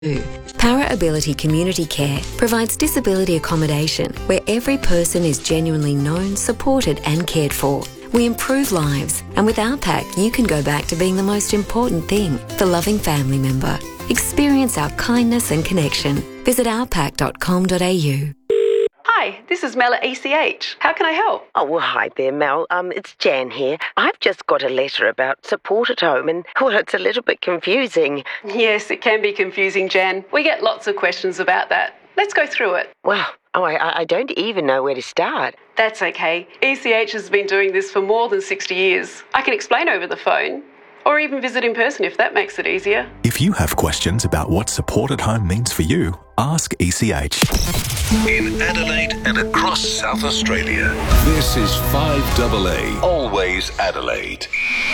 Para Ability Community Care provides disability accommodation where every person is genuinely known, supported and cared for. We improve lives, and with our pack you can go back to being the most important thing, the loving family member. Experience our kindness and connection. Visit ourpack.com.au. Hi, this is Mel at ECH. How can I help? Oh, well, hi there, Mel. It's Jan here. I've just got a letter about support at home and, well, it's a little bit confusing. Yes, it can be confusing, Jan. We get lots of questions about that. Let's go through it. Well, I don't even know where to start. That's okay. ECH has been doing this for more than 60 years. I can explain over the phone. Or even visit in person if that makes it easier. If you have questions about what support at home means for you, ask ECH. In Adelaide and across South Australia, this is 5AA, always Adelaide.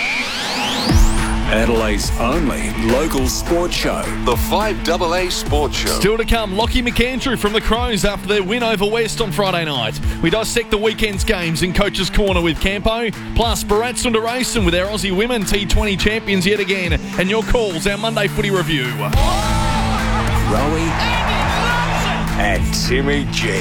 Adelaide's only local sports show, the 5AA Sports Show. Still to come, Lockie McAndrew from the Crows after their win over West on Friday night. We dissect the weekend's games in Coach's Corner with Campo, plus Bharat Sundaresan with our Aussie women T20 champions yet again, and your calls, our Monday footy review. Rowie and Timmy G.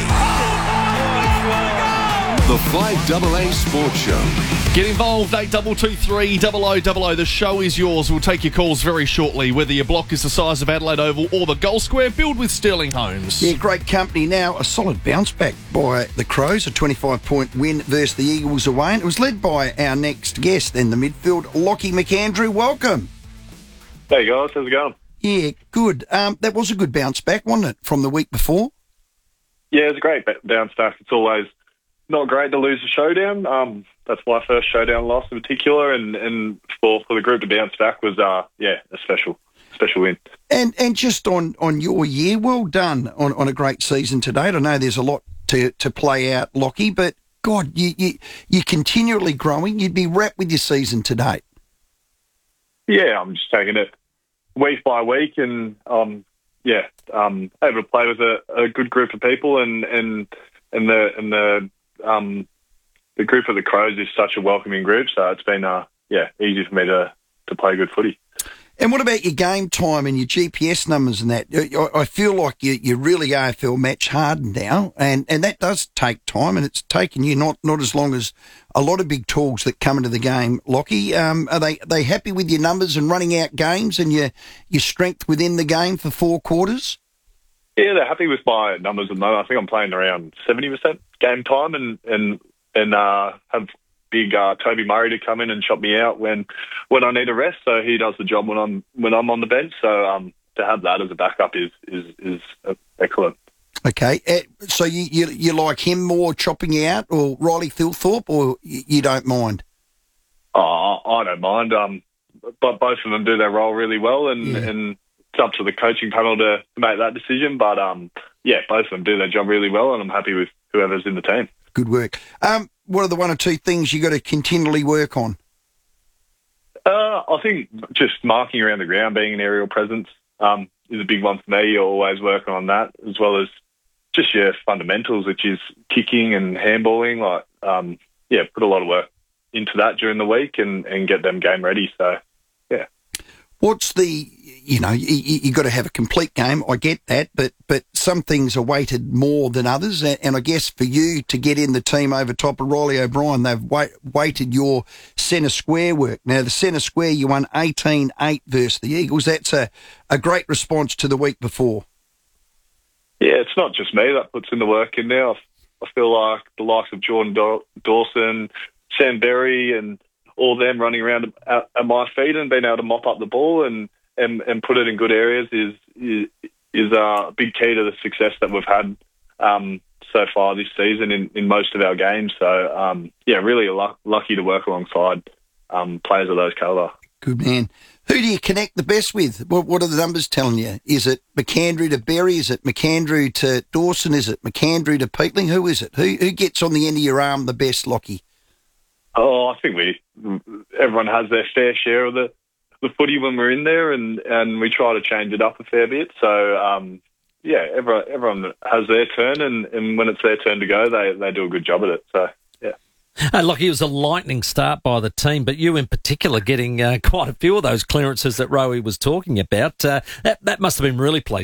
The 5AA Sports Show. Get involved, 8223 0000. The show is yours. We'll take your calls very shortly. Whether your block is the size of Adelaide Oval or the Goal Square, build with Sterling Homes. Yeah, great company now. A solid bounce back by the Crows, a 25-point win versus the Eagles away. And it was led by our next guest in the midfield, Lockie McAndrew. Welcome. Hey guys, how's it going? Yeah, good. That was a good bounce back, wasn't it, from the week before? Yeah, it's a great bounce back. It's always not great to lose a showdown. That's my first showdown loss in particular, and for the group to bounce back was a special win. And just on your year, well done on a great season to date. I know there's a lot to play out, Lockie, but God, you're continually growing. You'd be wrapped with your season to date. Yeah, I'm just taking it week by week, and able to play with a good group of people, and the group of the Crows is such a welcoming group, so it's been easy for me to play good footy. And what about your game time and your GPS numbers and that? I feel like you're really AFL match hardened now, and that does take time, and it's taken you not as long as a lot of big tools that come into the game. Lockie, are they happy with your numbers and running out games and your strength within the game for 4 quarters? Yeah, they're happy with my numbers at the moment. I think I'm playing around 70% game time, and have big Toby Murray to come in and chop me out when I need a rest. So he does the job when I'm on the bench. So to have that as a backup is excellent. Okay, so you like him more chopping you out, or Riley Thilthorpe, or you don't mind? Oh, I don't mind. But both of them do their role really well, and it's up to the coaching panel to make that decision. But both of them do their job really well, and I'm happy with whoever's in the team. Good work. What are the 1 or 2 things you got to continually work on? I think just marking around the ground, being an aerial presence, is a big one for me. You're always working on that, as well as just your fundamentals, which is kicking and handballing. Put a lot of work into that during the week and get them game ready. So, yeah. What's the, you got to have a complete game, I get that, but some things are weighted more than others, and I guess for you to get in the team over top of Riley O'Brien, they've weighted your centre square work. Now, the centre square, you won 18-8 versus the Eagles. That's a great response to the week before. Yeah, it's not just me that puts in the work in there. I feel like the likes of Jordan Dawson, Sam Berry, and all them running around at my feet and being able to mop up the ball and put it in good areas is a big key to the success that we've had so far this season in most of our games. So, really lucky to work alongside players of those calibre. Good man. Who do you connect the best with? What are the numbers telling you? Is it McAndrew to Berry? Is it McAndrew to Dawson? Is it McAndrew to Peatling? Who is it? Who gets on the end of your arm the best, Lockie? Oh, I think everyone has their fair share of the footy when we're in there, and we try to change it up a fair bit. So, everyone has their turn, and when it's their turn to go, they do a good job at it. So, yeah. Look, it was a lightning start by the team, but you in particular getting quite a few of those clearances that Rowie was talking about. That must have been really pleasing.